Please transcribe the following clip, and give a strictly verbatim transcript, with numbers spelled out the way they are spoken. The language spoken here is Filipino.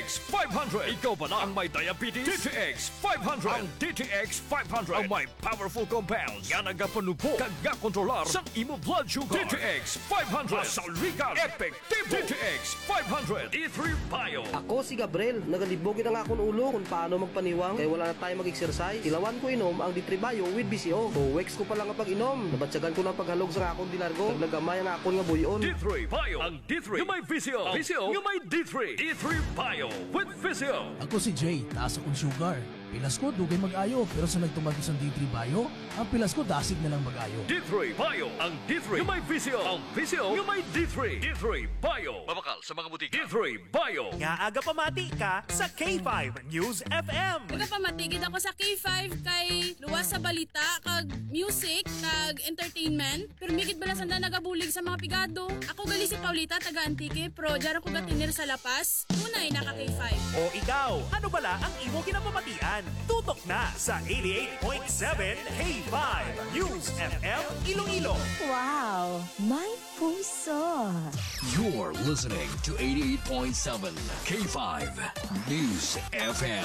X five hundred. Ikaw ba na ang may diabetes? D T X five hundred. Ang D T X five hundred ang may powerful compounds nga nagapanugpo kag nga kontrolar sa imo blood sugar. D T X five hundred. Masaligan, epektibo. D T X five hundred. D three Bio. Ako si Gabriel, nagalibogin ang akong ulo kung paano magpaniwang kaya wala na tayo mag-exercise. Ilawan ko inom ang D three Bio with B C O. O weeks ko pa lang ang pag-inom. Nabatsagan ko ng paghalog sa akong dilargo. Naglagamay ang akong nga buyon. D three Bio. Ang D three nga may V C O. V C O nga may D three. D three Bio with V C O. Ako si Jay, taas akong sugar. Pilas ko, dugay mag-ayo. Pero sa nagtumag ko sa D three Bio, ang pilas ko dasig na lang mag-ayo. D three Bio. Ang D three nga may V C O. Ang V C O nga may D three. D three Bio. Mabakal sa mga butika. D three Bio. Nga aga pamati ka sa K five News F M. Nagapamatigid ako sa K five kay luwas sa balita, kag music, kag entertainment. Pero migit bala sanda nagabulig sa mga pigado. Ako gali si Paulita, taga Antique, pro dara ko gatinir sa Lapas. Tunay naka K five. O ikaw, ano bala ang imo kinapamatian? Tutok na sa eighty-eight point seven K five News F M Iloilo. Wow, may puso. You're listening to eighty-eight point seven K five News F M.